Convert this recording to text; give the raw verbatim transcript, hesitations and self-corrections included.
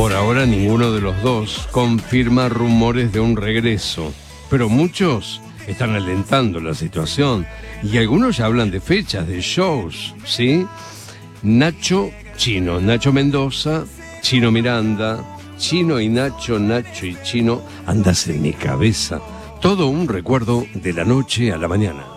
Por ahora ninguno de los dos confirma rumores de un regreso, pero muchos están alentando la situación y algunos ya hablan de fechas, de shows, ¿sí? Nacho, Chino, Nacho Mendoza, Chino Miranda, Chino y Nacho, Nacho y Chino, andas en mi cabeza. Todo un recuerdo de la noche a la mañana.